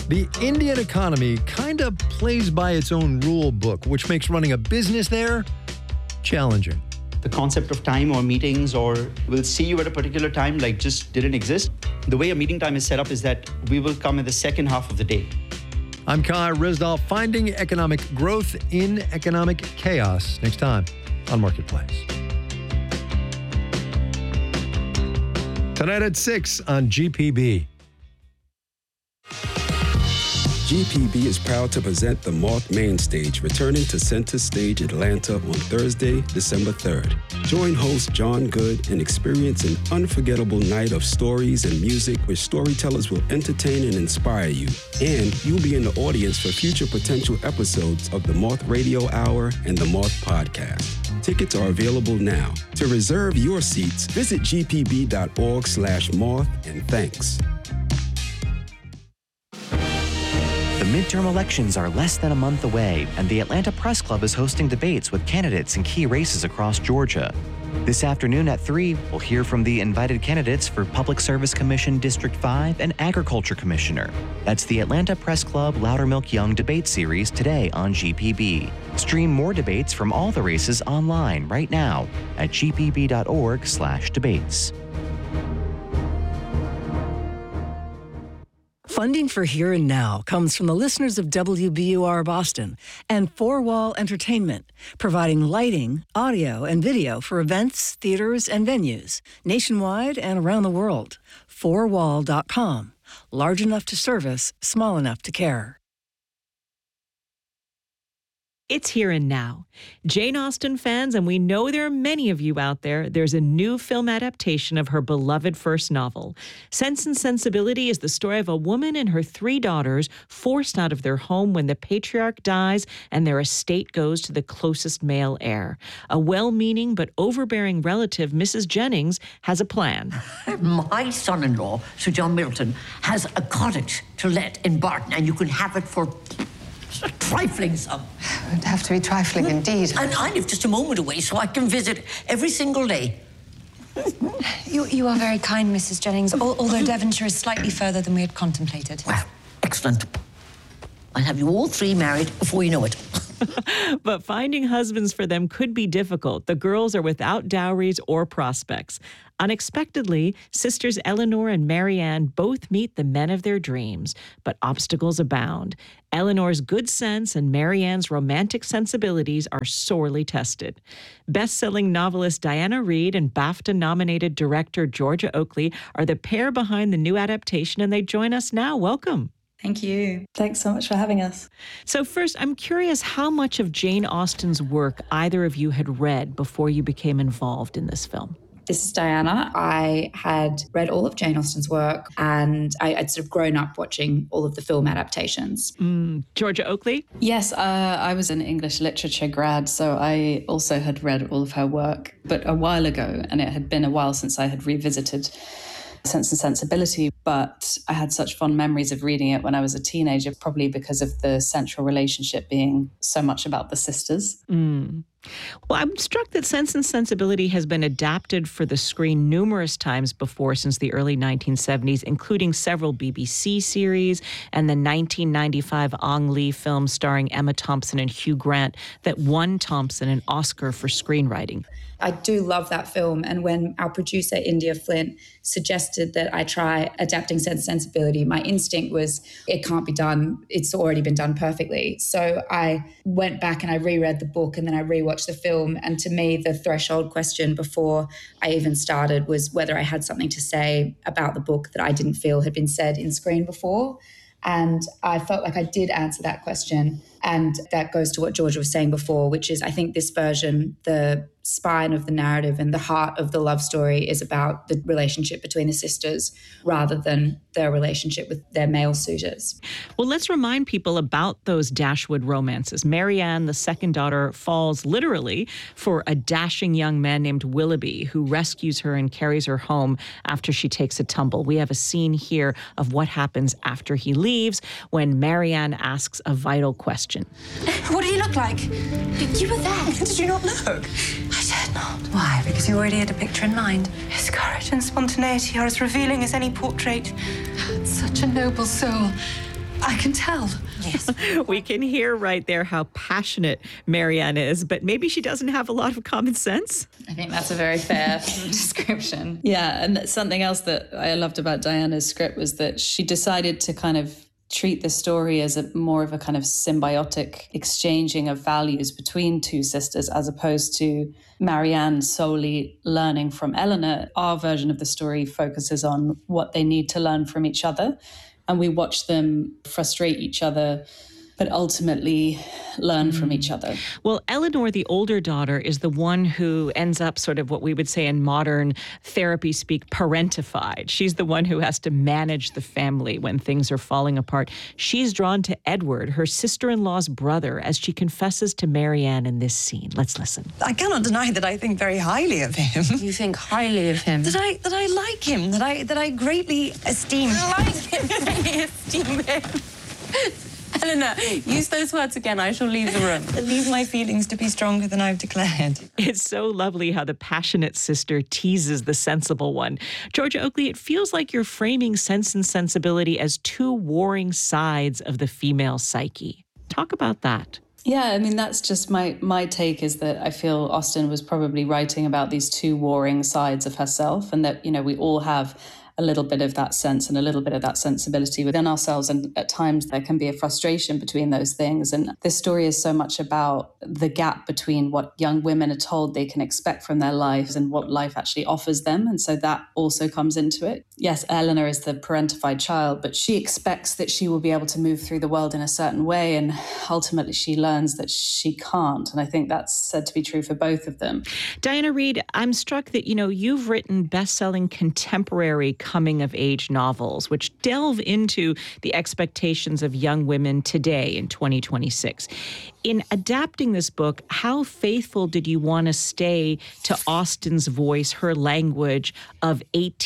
The Indian economy kind of plays by its own rule book, which makes running a business there challenging. The concept of time or meetings or we'll see you at a particular time like just didn't exist. The way a meeting time is set up is that we will come in the second half of the day. I'm Kai Ryssdal, finding economic growth in economic chaos. Next time on Marketplace. Tonight at 6 on GPB. GPB is proud to present the Moth Main Stage, returning to Center Stage Atlanta on Thursday, December 3rd. Join host John Good and experience an unforgettable night of stories and music where storytellers will entertain and inspire you. And you'll be in the audience for future potential episodes of the Moth Radio Hour and the Moth Podcast. Tickets are available now. To reserve your seats, visit gpb.org/moth, and thanks. The midterm elections are less than a month away, and the Atlanta Press Club is hosting debates with candidates in key races across Georgia. This afternoon at 3, we'll hear from the invited candidates for Public Service Commission District 5 and Agriculture Commissioner. That's the Atlanta Press Club Loudermilk Young debate series today on GPB. Stream more debates from all the races online right now at gpb.org/debates. Funding for Here and Now comes from the listeners of WBUR Boston and Four Wall Entertainment, providing lighting, audio, and video for events, theaters, and venues nationwide and around the world. Fourwall.com. Large enough to service, small enough to care. It's Here and Now. Jane Austen fans, and we know there are many of you out there, there's a new film adaptation of her beloved first novel. Sense and Sensibility is the story of a woman and her 3 daughters forced out of their home when the patriarch dies and their estate goes to the closest male heir. A well-meaning but overbearing relative, Mrs. Jennings, has a plan. My son-in-law, Sir John Middleton, has a cottage to let in Barton, and you can have it for a trifling sum. It would have to be trifling indeed. And I live just a moment away, so I can visit every single day. You are very kind, Mrs. Jennings, although Devonshire is slightly further than we had contemplated. Well, excellent. I'll have you all 3 married before you know it. But finding husbands for them could be difficult. The girls are without dowries or prospects. Unexpectedly, sisters Eleanor and Marianne both meet the men of their dreams, but obstacles abound. Eleanor's good sense and Marianne's romantic sensibilities are sorely tested. Best-selling novelist Diana Reid and BAFTA-nominated director Georgia Oakley are the pair behind the new adaptation, and they join us now. Welcome. Thank you. Thanks so much for having us. So first, I'm curious how much of Jane Austen's work either of you had read before you became involved in this film. This is Diana. I had read all of Jane Austen's work and I'd sort of grown up watching all of the film adaptations. Georgia Oakley? Yes, I was an English literature grad, so I also had read all of her work, but a while ago, and it had been a while since I had revisited Sense and Sensibility, but I had such fond memories of reading it when I was a teenager, probably because of the central relationship being so much about the sisters. Well, I'm struck that Sense and Sensibility has been adapted for the screen numerous times before since the early 1970s, including several BBC series and the 1995 Ang Lee film starring Emma Thompson and Hugh Grant that won Thompson an Oscar for screenwriting. I do love that film. And when our producer, India Flint, suggested that I try adapting Sense and Sensibility, my instinct was, it can't be done. It's already been done perfectly. So I went back and I reread the book and then I rewatched the film. And to me, the threshold question before I even started was whether I had something to say about the book that I didn't feel had been said in screen before. And I felt like I did answer that question. And that goes to what Georgia was saying before, which is I think this version, the spine of the narrative and the heart of the love story is about the relationship between the sisters rather than their relationship with their male suitors. Well, let's remind people about those Dashwood romances. Marianne, the second daughter, falls literally for a dashing young man named Willoughby who rescues her and carries her home after she takes a tumble. We have a scene here of what happens after he leaves when Marianne asks a vital question. What did he look like? You were there. Did you not look? I dared not. Why? Because you already had a picture in mind. His courage and spontaneity are as revealing as any portrait. Such a noble soul. I can tell. Yes. We can hear right there how passionate Marianne is, but maybe she doesn't have a lot of common sense. I think that's a very fair description. Yeah, and something else that I loved about Diana's script was that she decided to kind of treat the story as more of a kind of symbiotic exchanging of values between two sisters, as opposed to Marianne solely learning from Eleanor. Our version of the story focuses on what they need to learn from each other, and we watch them frustrate each other, but ultimately learn from each other. Well, Eleanor, the older daughter, is the one who ends up sort of what we would say in modern therapy speak, parentified. She's the one who has to manage the family when things are falling apart. She's drawn to Edward, her sister-in-law's brother, as she confesses to Marianne in this scene. Let's listen. I cannot deny that I think very highly of him. You think highly of him? That I like him, that I greatly esteem. I like him, greatly esteem him. Eleanor, use those words again. I shall leave the room. Leave my feelings to be stronger than I've declared. It's so lovely how the passionate sister teases the sensible one. Georgia Oakley, it feels like you're framing Sense and Sensibility as two warring sides of the female psyche. Talk about that. Yeah, I mean, that's just my take, is that I feel Austen was probably writing about these two warring sides of herself, and that, you know, we all have a little bit of that sense and a little bit of that sensibility within ourselves. And at times there can be a frustration between those things. And this story is so much about the gap between what young women are told they can expect from their lives and what life actually offers them. And so that also comes into it. Yes, Eleanor is the parentified child, but she expects that she will be able to move through the world in a certain way. And ultimately she learns that she can't. And I think that's said to be true for both of them. Diana Reid, I'm struck that, you know, you've written best-selling contemporary coming-of-age novels, which delve into the expectations of young women today in 2026. In adapting this book, how faithful did you want to stay to Austen's voice, her language of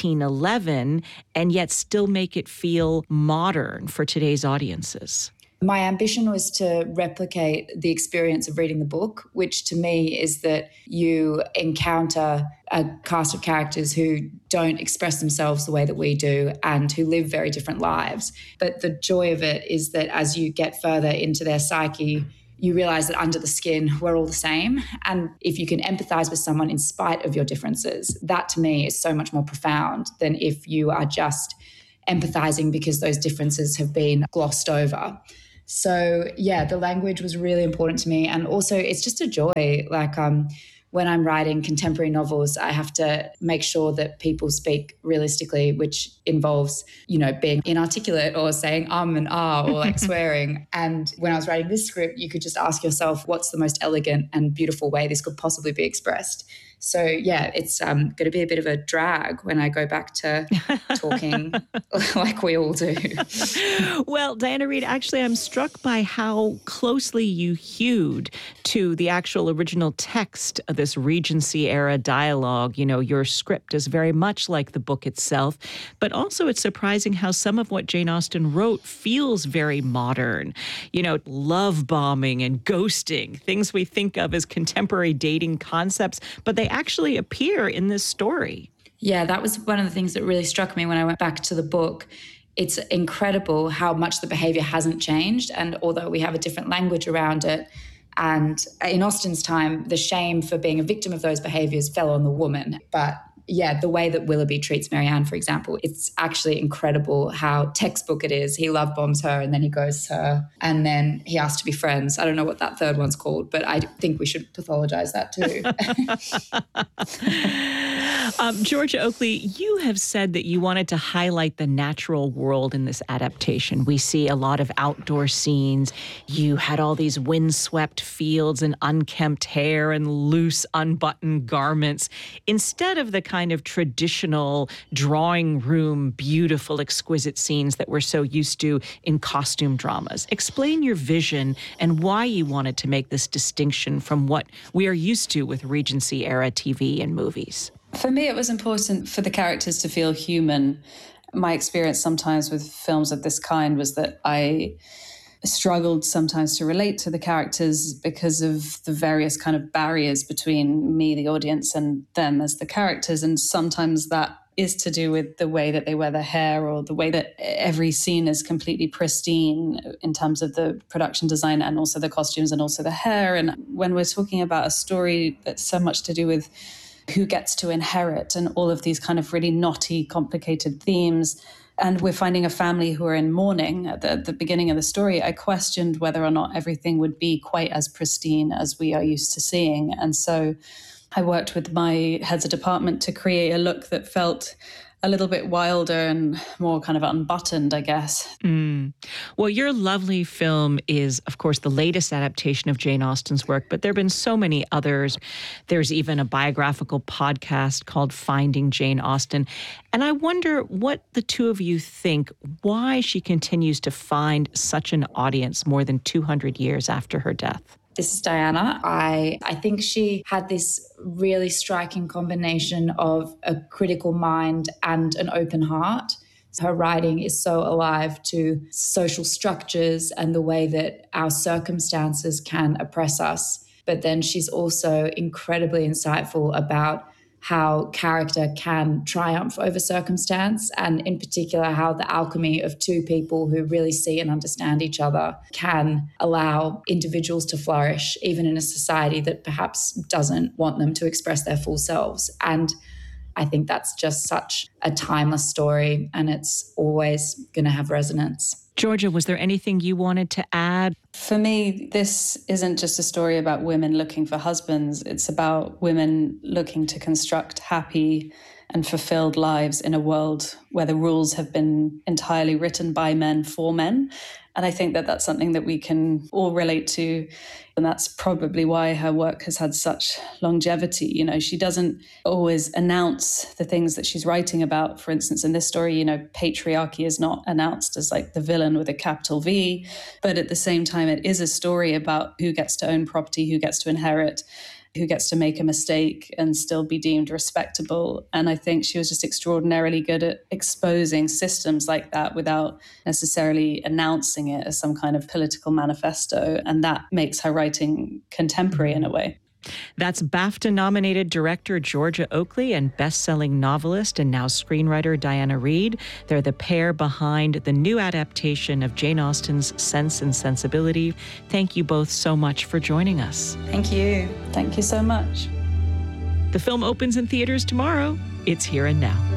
1811, and yet still make it feel modern for today's audiences? My ambition was to replicate the experience of reading the book, which to me is that you encounter a cast of characters who don't express themselves the way that we do and who live very different lives. But the joy of it is that as you get further into their psyche, you realize that under the skin, we're all the same. And if you can empathize with someone in spite of your differences, that to me is so much more profound than if you are just empathizing because those differences have been glossed over. So yeah, the language was really important to me. And also it's just a joy. Like when I'm writing contemporary novels, I have to make sure that people speak realistically, which involves, you know, being inarticulate or saying and or like swearing. And when I was writing this script, you could just ask yourself, what's the most elegant and beautiful way this could possibly be expressed? So yeah, it's going to be a bit of a drag when I go back to talking like we all do. Well, Diana Reid, actually, I'm struck by how closely you hewed to the actual original text of this Regency-era dialogue. You know, your script is very much like the book itself, but also it's surprising how some of what Jane Austen wrote feels very modern. You know, love bombing and ghosting, things we think of as contemporary dating concepts, but they actually appear in this story. Yeah, that was one of the things that really struck me when I went back to the book. It's incredible how much the behavior hasn't changed. And although we have a different language around it, and in Austen's time, the shame for being a victim of those behaviors fell on the woman. But yeah, the way that Willoughby treats Marianne, for example, it's actually incredible how textbook it is. He love bombs her and then he goes to her and then he asks to be friends. I don't know what that third one's called, but I think we should pathologize that too. Georgia Oakley, you have said that you wanted to highlight the natural world in this adaptation. We see a lot of outdoor scenes. You had all these windswept fields and unkempt hair and loose, unbuttoned garments, instead of the kind of traditional drawing room, beautiful, exquisite scenes that we're so used to in costume dramas. Explain your vision and why you wanted to make this distinction from what we are used to with Regency-era TV and movies. For me, it was important for the characters to feel human. My experience sometimes with films of this kind was that I struggled sometimes to relate to the characters because of the various kind of barriers between me, the audience, and them as the characters. And sometimes that is to do with the way that they wear their hair or the way that every scene is completely pristine in terms of the production design and also the costumes and also the hair. And when we're talking about a story that's so much to do with who gets to inherit and all of these kind of really knotty, complicated themes, and we're finding a family who are in mourning at the beginning of the story, I questioned whether or not everything would be quite as pristine as we are used to seeing. And so I worked with my heads of department to create a look that felt a little bit wilder and more kind of unbuttoned, I guess. Well, your lovely film is, of course, the latest adaptation of Jane Austen's work, but there have been so many others. There's even a biographical podcast called Finding Jane Austen. And I wonder what the two of you think, why she continues to find such an audience more than 200 years after her death. This is Diana. I think she had this really striking combination of a critical mind and an open heart. Her writing is so alive to social structures and the way that our circumstances can oppress us. But then she's also incredibly insightful about how character can triumph over circumstance, and in particular how the alchemy of two people who really see and understand each other can allow individuals to flourish, even in a society that perhaps doesn't want them to express their full selves. And I think that's just such a timeless story, and it's always going to have resonance. Georgia, was there anything you wanted to add? For me, this isn't just a story about women looking for husbands. It's about women looking to construct happy and fulfilled lives in a world where the rules have been entirely written by men for men. And I think that that's something that we can all relate to. And that's probably why her work has had such longevity. You know, she doesn't always announce the things that she's writing about. For instance, in this story, you know, patriarchy is not announced as like the villain with a capital V. But at the same time, it is a story about who gets to own property, who gets to inherit, who gets to make a mistake and still be deemed respectable. And I think she was just extraordinarily good at exposing systems like that without necessarily announcing it as some kind of political manifesto. And that makes her writing contemporary in a way. That's BAFTA-nominated director Georgia Oakley and best-selling novelist and now screenwriter Diana Reid. They're the pair behind the new adaptation of Jane Austen's Sense and Sensibility. Thank you both so much for joining us. Thank you. Thank you so much. The film opens in theaters tomorrow. It's Here and Now.